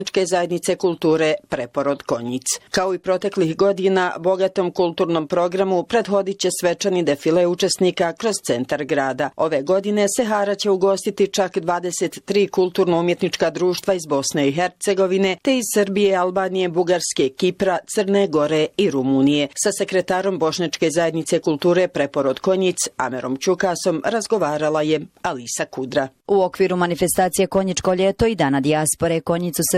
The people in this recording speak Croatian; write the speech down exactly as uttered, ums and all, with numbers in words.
zajednice kulture Preporod Konjic. Kao i proteklih godina, bogatom kulturnom programu prethodit će svečani defile učesnika kroz centar grada. Ove godine Sehara će ugostiti čak dvadeset tri kulturno-umjetnička društva iz Bosne i Hercegovine, te iz Srbije, Albanije, Bugarske, Kipra, Crne Gore i Rumunije. Sa sekretarom Bošnjačke zajednice kulture Preporod Konjic, Amerom Ćukasom, razgovarala je Alisa Kudra. U okviru manifestacije Konjičko ljeto i Dana dijaspore, Konjic u